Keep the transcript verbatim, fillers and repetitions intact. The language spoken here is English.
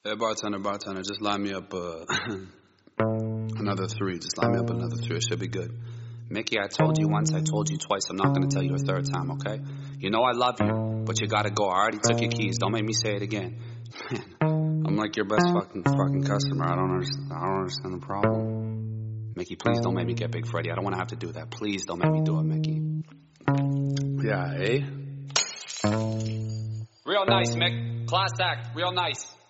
Hey, bartender, bartender, just line me up uh, another three. Just line me up another three. It should be good. Mickey, I told you once, I told you twice. I'm not going to tell you a third time, okay? You know I love you, but you got to go. I already took your keys. Don't make me say it again. Man, I'm like your best fucking fucking customer. I don't understand. I don't understand the problem. Mickey, please don't make me get Big Freddy. I don't want to have to do that. Please don't make me do it, Mickey. Yeah, eh? Real nice, Mick. Class act. Real nice.